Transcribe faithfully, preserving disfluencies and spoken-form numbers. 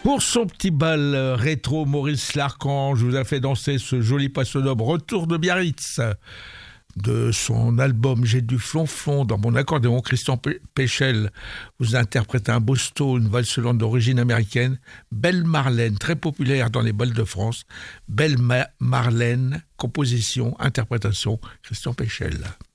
Pour son petit bal rétro, Maurice Larchange vous a fait danser ce joli passo-doble Retour de Biarritz. De son album J'ai du flonflon dans mon accordéon, Christian Péchel vous interprète un bosto, une valse lente d'origine américaine, Belle Marlène, très populaire dans les bals de France. Belle Ma- Marlène, composition, interprétation, Christian Péchel.